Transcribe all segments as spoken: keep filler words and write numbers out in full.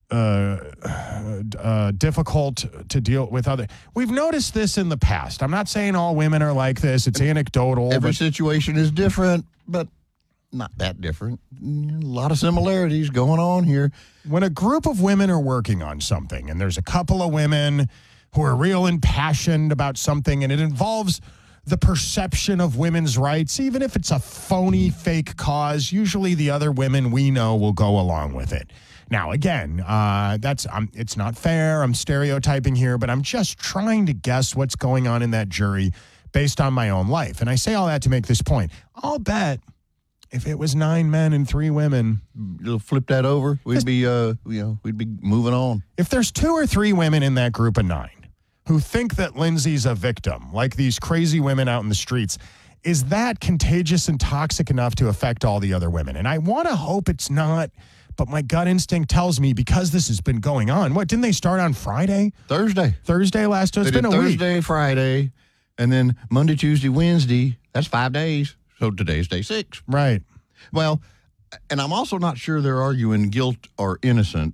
uh, uh, difficult to deal with other. We've noticed this in the past. I'm not saying all women are like this. It's anecdotal. Every but situation is different, but not that different. A lot of similarities going on here. When a group of women are working on something, and there's a couple of women who are real impassioned about something, and it involves the perception of women's rights, even if it's a phony, fake cause, usually the other women we know will go along with it. Now, again, uh, that's um, it's not fair. I'm stereotyping here, but I'm just trying to guess what's going on in that jury based on my own life. And I say all that to make this point. I'll bet if it was nine men and three women, You'll flip that over. We'd be, uh, you know, we'd be moving on. if there's two or three women in that group of nine who think that Lindsay's a victim, like these crazy women out in the streets, is that contagious and toxic enough to affect all the other women? And I want to hope it's not, but my gut instinct tells me because this has been going on. What, didn't they start on Friday? Thursday. Thursday last? So it's They been did a week. Thursday, Friday, and then Monday, Tuesday, Wednesday. That's five days. So today's day six. Right. Well, and I'm also not sure they're arguing guilt or innocent.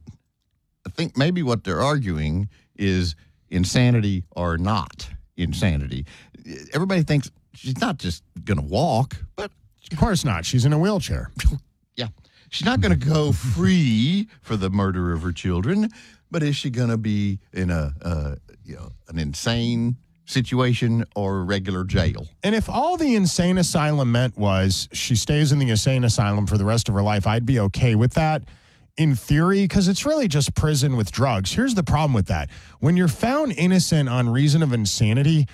I think maybe what they're arguing is insanity or not insanity. Everybody thinks she's not just going to walk, but Of course not. She's in a wheelchair. yeah, she's not going to go free for the murder of her children, but is she going to be in a, uh, you know, an insane situation or regular jail? And if all the insane asylum meant was she stays in the insane asylum for the rest of her life, I'd be okay with that in theory, because it's really just prison with drugs. Here's the problem with that. When you're found innocent on reason of insanity,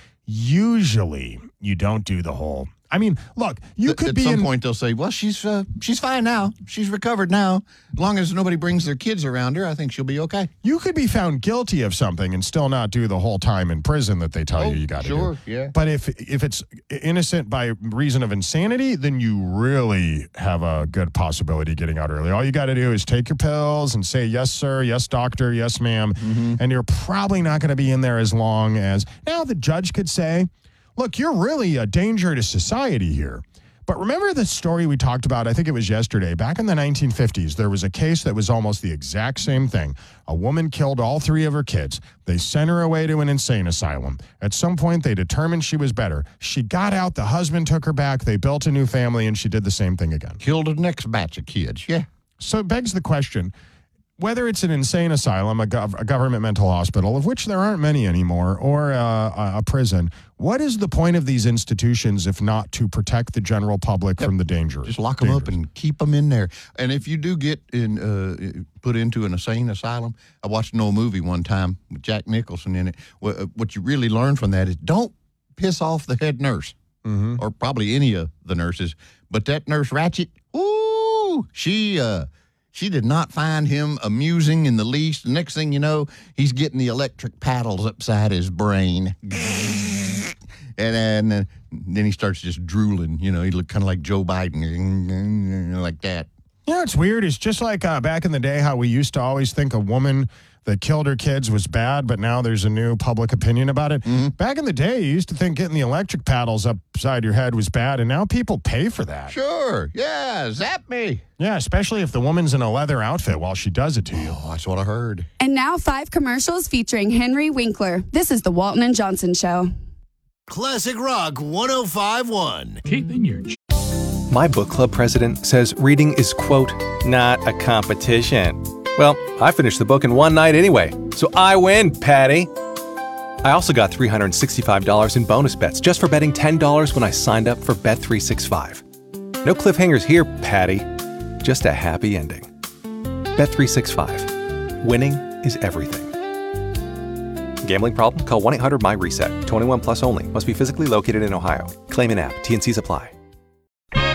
usually you don't do the whole. I mean, look, you At- could at be some in. point they'll say, well, she's uh, she's fine now. She's recovered now. As long as nobody brings their kids around her, I think she'll be okay. You could be found guilty of something and still not do the whole time in prison that they tell Oh, you you got to sure, do. yeah. But if if it's innocent by reason of insanity, then you really have a good possibility of getting out early. All you got to do is take your pills and say, yes, sir, yes, doctor, yes, ma'am. Mm-hmm. And you're probably not going to be in there as long as. Now, the judge could say, look, you're really a danger to society here. But remember the story we talked about, I think it was yesterday, back in the nineteen fifties, there was a case that was almost the exact same thing. A woman killed all three of her kids. They sent her away to an insane asylum. At some point, they determined she was better. She got out, the husband took her back, they built a new family, and she did the same thing again. Killed the next batch of kids, yeah. So it begs the question, whether it's an insane asylum, a, gov- a government mental hospital, of which there aren't many anymore, or uh, a, a prison, what is the point of these institutions if not to protect the general public Yep. from the danger? Just lock them up and keep them in there. And if you do get in, uh, put into an insane asylum, I watched an old movie one time with Jack Nicholson in it. What, uh, what you really learn from that is don't piss off the head nurse, Mm-hmm. or probably any of the nurses. But that nurse Ratchet, ooh, she uh, she did not find him amusing in the least. The next thing you know, he's getting the electric paddles upside his brain. And then, uh, then he starts just drooling. You know, he looked kind of like Joe Biden, like that. You know, it's weird. It's just like uh, back in the day how we used to always think a woman that killed her kids was bad, but now there's a new public opinion about it. Mm-hmm. Back in the day, you used to think getting the electric paddles upside your head was bad, and now people pay for that. Sure, yeah, zap me. Yeah, especially if the woman's in a leather outfit while she does it to you. Oh, that's what I heard. And now five commercials featuring Henry Winkler. This is the Walton and Johnson Show. Classic Rock one oh five point one. Keeping your My book club president says reading is, quote, not a competition. Well, I finished the book in one night anyway, so I win, Patty. I also got three hundred sixty-five dollars in bonus bets just for betting ten dollars when I signed up for Bet three sixty-five. No cliffhangers here, Patty. Just a happy ending. Bet three sixty-five. Winning is everything. Gambling problem? Call one eight hundred my reset. twenty-one plus only. Must be physically located in Ohio. Claim in app. T and C's apply.